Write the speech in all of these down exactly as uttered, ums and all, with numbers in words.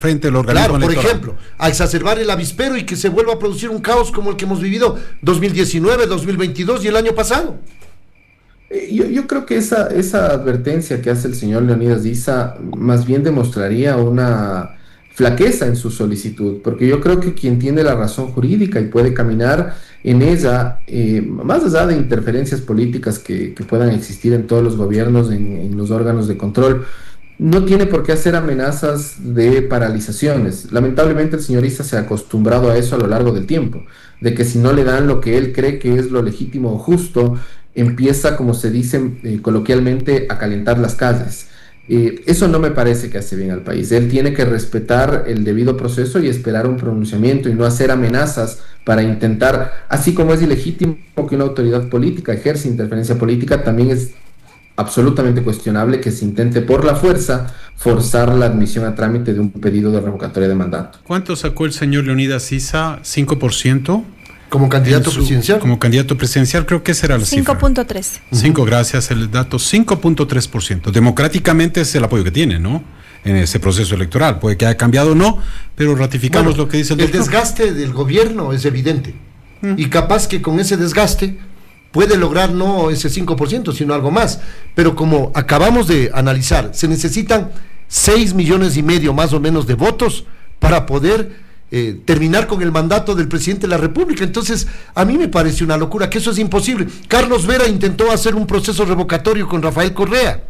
frente al organismo Claro, por electoral. ejemplo, a exacerbar el avispero y que se vuelva a producir un caos como el que hemos vivido dos mil diecinueve, dos mil veintidós y el año pasado. Yo, yo creo que esa, esa advertencia que hace el señor Leonidas Diza más bien demostraría una flaqueza en su solicitud, porque yo creo que quien tiene la razón jurídica y puede caminar en ella, eh, más allá de interferencias políticas que, que puedan existir en todos los gobiernos, en, en los órganos de control, no tiene por qué hacer amenazas de paralizaciones. Lamentablemente el señor Issa se ha acostumbrado a eso a lo largo del tiempo, de que si no le dan lo que él cree que es lo legítimo o justo, empieza, como se dice eh, coloquialmente, a calentar las calles. Eh, eso no me parece que hace bien al país. Él tiene que respetar el debido proceso y esperar un pronunciamiento y no hacer amenazas para intentar, así como es ilegítimo que una autoridad política ejerce interferencia política, también es absolutamente cuestionable que se intente por la fuerza forzar la admisión a trámite de un pedido de revocatoria de mandato. ¿Cuánto sacó el señor Leonidas Issa? ¿cinco por ciento? Como candidato su, presidencial. Como candidato presidencial, creo que esa era la cifra. cinco punto tres. cinco, gracias, el dato, cinco punto tres por ciento. Democráticamente es el apoyo que tiene, ¿no? En ese proceso electoral. Puede que haya cambiado o no, pero ratificamos Bueno, lo que dice el el doctor. El desgaste del gobierno es evidente. Mm. Y capaz que con ese desgaste puede lograr no ese cinco por ciento, sino algo más. Pero como acabamos de analizar, se necesitan seis millones y medio más o menos de votos para poder Eh, terminar con el mandato del presidente de la República. Entonces, a mí me parece una locura, que eso es imposible. Carlos Vera intentó hacer un proceso revocatorio con Rafael Correa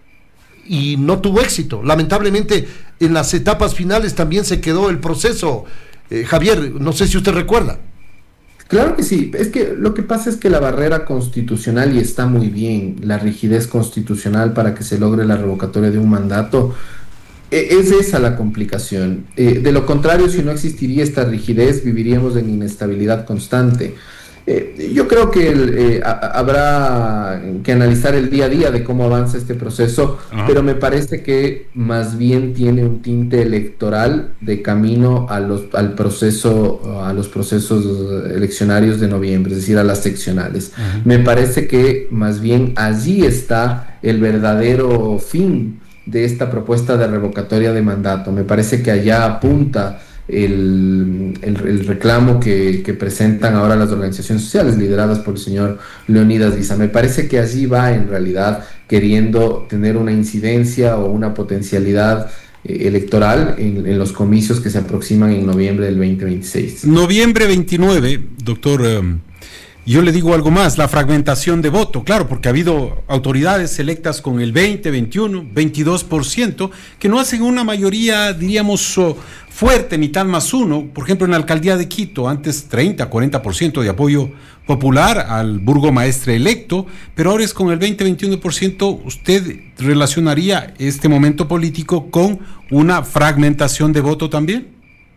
y no tuvo éxito. Lamentablemente, en las etapas finales también se quedó el proceso. Eh, Javier, no sé si usted recuerda. Claro que sí, es que lo que pasa es que la barrera constitucional, y está muy bien, la rigidez constitucional para que se logre la revocatoria de un mandato, es esa la complicación. Eh, de lo contrario, si no existiría esta rigidez, viviríamos en inestabilidad constante. Eh, yo creo que el, eh, a, habrá que analizar el día a día de cómo avanza este proceso, Ajá. pero me parece que más bien tiene un tinte electoral de camino a los, al proceso, a los procesos eleccionarios de noviembre, es decir, a las seccionales. Ajá. Me parece que más bien allí está el verdadero fin de esta propuesta de revocatoria de mandato. Me parece que allá apunta el, el, el reclamo que, que presentan ahora las organizaciones sociales lideradas por el señor Leonidas Diza. Me parece que allí va en realidad queriendo tener una incidencia o una potencialidad eh, electoral en, en los comicios que se aproximan en noviembre del veinte veintiséis. Noviembre veintinueve, doctor... Um... Yo le digo algo más, la fragmentación de voto, claro, porque ha habido autoridades electas con el veinte, veintiuno, veintidós por ciento, que no hacen una mayoría, diríamos, oh, fuerte, mitad más uno. Por ejemplo, en la alcaldía de Quito, antes treinta, cuarenta por ciento de apoyo popular al burgomaestre electo, pero ahora es con el veinte, veintiuno por ciento. ¿Usted relacionaría este momento político con una fragmentación de voto también?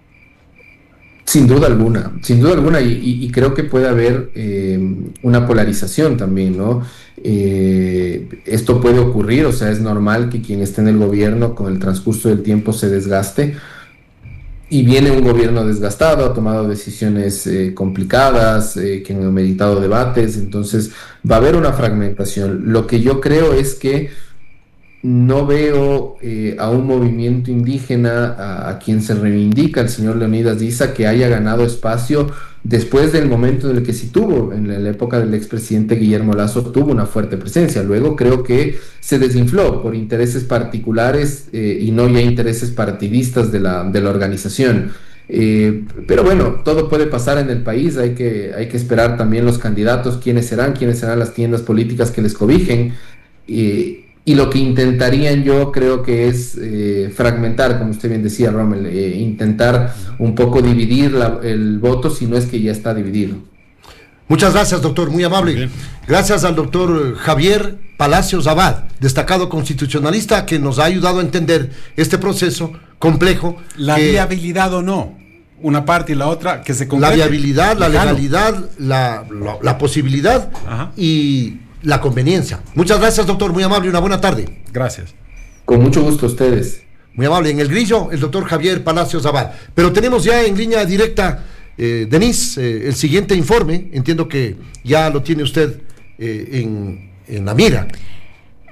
Sin duda alguna, sin duda alguna, y, y, y creo que puede haber eh, una polarización también, ¿no? Eh, esto puede ocurrir, o sea, es normal que quien esté en el gobierno con el transcurso del tiempo se desgaste, y viene un gobierno desgastado, ha tomado decisiones eh, complicadas, eh, que han meditado debates, entonces va a haber una fragmentación. Lo que yo creo es que no veo eh, a un movimiento indígena a, a quien se reivindica el señor Leonidas Diza que haya ganado espacio después del momento en el que sí tuvo, en la, en la época del expresidente Guillermo Lasso, tuvo una fuerte presencia. Luego creo que se desinfló por intereses particulares eh, y no ya intereses partidistas de la, de la organización. Eh, pero bueno, todo puede pasar en el país, hay que, hay que esperar también los candidatos, quiénes serán, quiénes serán las tiendas políticas que les cobijen. Eh, Y lo que intentarían, yo creo que es eh, fragmentar, como usted bien decía, Rommel, eh, intentar un poco dividir la, el voto, si no es que ya está dividido. Muchas gracias, doctor, muy amable. Muy gracias al doctor Javier Palacios Abad, destacado constitucionalista, que nos ha ayudado a entender este proceso complejo. La que, viabilidad o no, una parte y la otra, que se concrete. La viabilidad, la legalidad, la, la, la posibilidad Ajá. y... la conveniencia. Muchas gracias, doctor, muy amable y una buena tarde. Gracias. Con mucho gusto a ustedes. Muy amable. En el grillo, el doctor Javier Palacios Abad. Pero tenemos ya en línea directa, eh, Denise, eh, el siguiente informe. Entiendo que ya lo tiene usted eh, en, en la mira.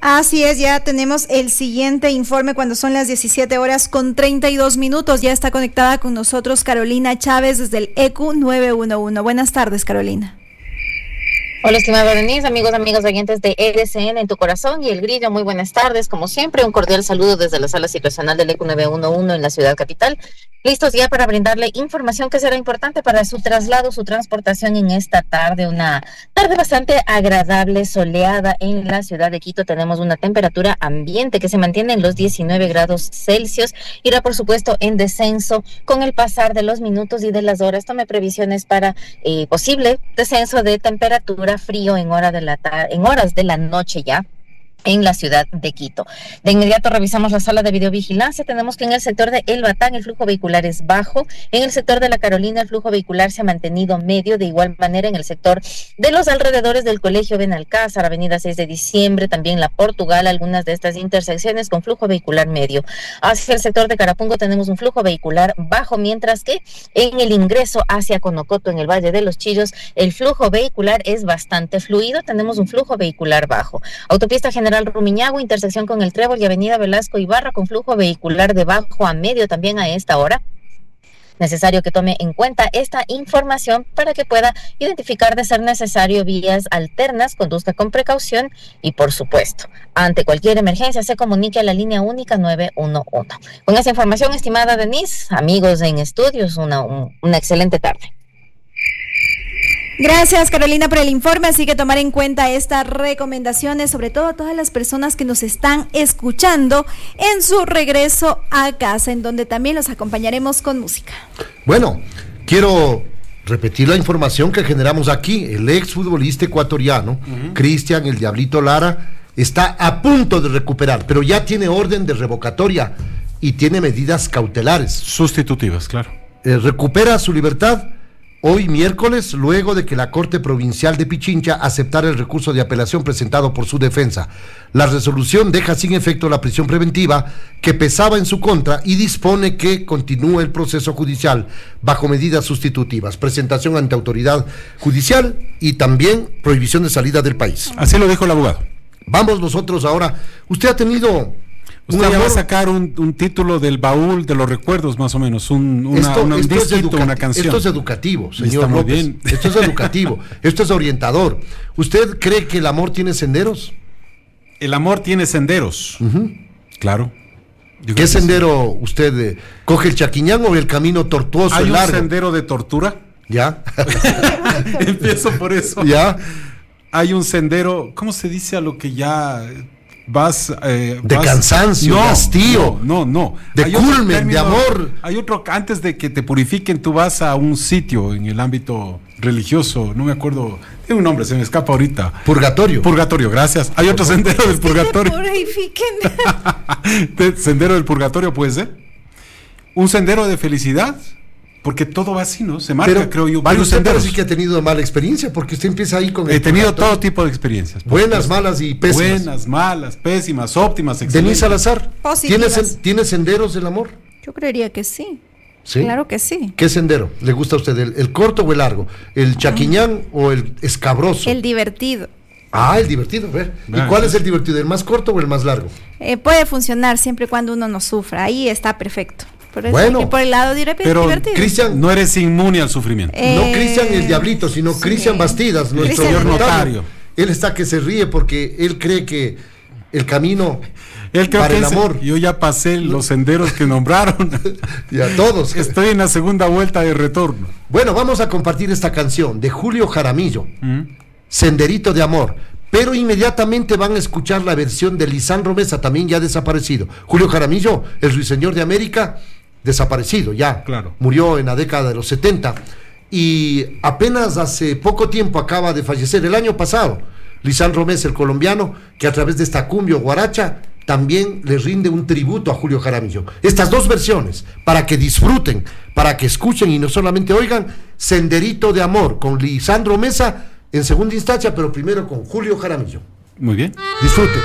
Así es, ya tenemos el siguiente informe cuando son las diecisiete horas con treinta y dos minutos. Ya está conectada con nosotros Carolina Chávez desde el E Q nueve uno uno. Buenas tardes, Carolina. Hola, estimada Denise, amigos, amigas oyentes de R C N en tu corazón y El Grillo, muy buenas tardes. Como siempre, un cordial saludo desde la sala situacional del E Q nueve uno uno en la ciudad capital. Listos ya para brindarle información que será importante para su traslado, su transportación en esta tarde. Una tarde bastante agradable, soleada en la ciudad de Quito. Tenemos una temperatura ambiente que se mantiene en los diecinueve grados Celsius. Irá, por supuesto, en descenso con el pasar de los minutos y de las horas. Tome previsiones para eh, posible descenso de temperatura, frío en, hora de la tar- en horas de la noche ya en la ciudad de Quito. De inmediato revisamos la sala de videovigilancia. Tenemos que en el sector de El Batán el flujo vehicular es bajo. En el sector de La Carolina el flujo vehicular se ha mantenido medio. De igual manera en el sector de los alrededores del Colegio Benalcázar, Avenida seis de diciembre, también La Portugal, algunas de estas intersecciones con flujo vehicular medio. Hacia el sector de Carapungo tenemos un flujo vehicular bajo, mientras que en el ingreso hacia Conocoto, en el Valle de los Chillos, el flujo vehicular es bastante fluido. Tenemos un flujo vehicular bajo. Autopista General Rumiñahui, intersección con el Trébol y Avenida Velasco Ibarra con flujo vehicular de bajo a medio también a esta hora. Necesario que tome en cuenta esta información para que pueda identificar de ser necesario vías alternas, conduzca con precaución y, por supuesto, ante cualquier emergencia se comunique a la línea única nueve uno uno. Con esa información, estimada Denise, amigos en estudios, una, un, una excelente tarde. Gracias, Carolina, por el informe. Así que tomar en cuenta estas recomendaciones, sobre todo a todas las personas que nos están escuchando en su regreso a casa, en donde también los acompañaremos con música. Bueno, quiero repetir la información que generamos aquí. El exfutbolista ecuatoriano, uh-huh. Cristian El Diablito Lara, está a punto de recuperar, pero ya tiene orden de revocatoria y tiene medidas cautelares. Sustitutivas, claro. Eh, recupera su libertad hoy miércoles, luego de que la Corte Provincial de Pichincha aceptara el recurso de apelación presentado por su defensa. La resolución deja sin efecto la prisión preventiva que pesaba en su contra y dispone que continúe el proceso judicial bajo medidas sustitutivas, presentación ante autoridad judicial y también prohibición de salida del país. Así lo dijo el abogado. Vamos nosotros ahora. Usted ha tenido... Usted ya va a sacar un, un título del baúl de los recuerdos, más o menos, un, una, esto, una, un esto disquito, es una canción. Esto es educativo, señor Está muy López. bien. Esto es educativo, esto es orientador. ¿Usted cree que el amor tiene senderos? El amor tiene senderos. Uh-huh. Claro. ¿Qué sendero sí. usted eh, coge, el Chaquiñán o el camino tortuoso, ¿Hay el largo? un sendero de tortura? Ya. Empiezo por eso. Ya. Hay un sendero, ¿cómo se dice a lo que ya... Vas, eh, de vas, cansancio, no, de hastío, no, no, no. de hay culmen, término, de amor. Hay otro, antes de que te purifiquen, tú vas a un sitio en el ámbito religioso, no me acuerdo, tiene un nombre, se me escapa ahorita. Purgatorio. Purgatorio, gracias. Hay otro sendero del purgatorio. Que te purifiquen. Sendero del purgatorio, puede ser. Un sendero de felicidad. Porque todo va así, ¿no? Se marca, pero, creo yo, varios senderos. Sí que ha tenido una mala experiencia, porque usted empieza ahí con... He tenido todo tipo de experiencias. Buenas, malas y pésimas. Buenas, malas, pésimas, óptimas, excelentes. Denise Salazar, ¿tiene, sen- ¿tiene senderos del amor? Yo creería que sí. ¿Sí? Claro que sí. ¿Qué sendero le gusta a usted? ¿El, el corto o el largo? ¿El Chaquiñán ah. o el escabroso? El divertido. Ah, el divertido, a ver. ¿Y ah, cuál sí. es el divertido? ¿El más corto o el más largo? Eh, puede funcionar siempre y cuando uno no sufra. Ahí está perfecto. Por eso bueno, que por el lado dire- pero divertido. Cristian, no eres inmune al sufrimiento. Eh, no Cristian el Diablito, sino sí. Cristian Bastidas, nuestro señor notario. Él está que se ríe porque él cree que el camino él creo para que el ese, amor. Yo ya pasé los senderos que nombraron. Y a todos. Estoy en la segunda vuelta de retorno. Bueno, vamos a compartir esta canción de Julio Jaramillo, ¿Mm? Senderito de Amor. Pero inmediatamente van a escuchar la versión de Lisandro Mesa, también ya desaparecido. Julio Jaramillo, el ruiseñor de América, desaparecido ya, claro. Murió en la década de los setenta y apenas hace poco tiempo acaba de fallecer, el año pasado, Lisandro Mesa, el colombiano, que a través de esta cumbia guaracha también le rinde un tributo a Julio Jaramillo. Estas dos versiones, para que disfruten, para que escuchen y no solamente oigan, Senderito de Amor con Lisandro Mesa en segunda instancia, pero primero con Julio Jaramillo. Muy bien. Disfruten.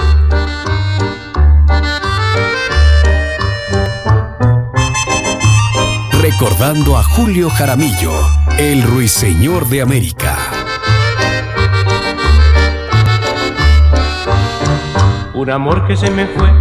Recordando a Julio Jaramillo, el ruiseñor de América. un amor que se me fue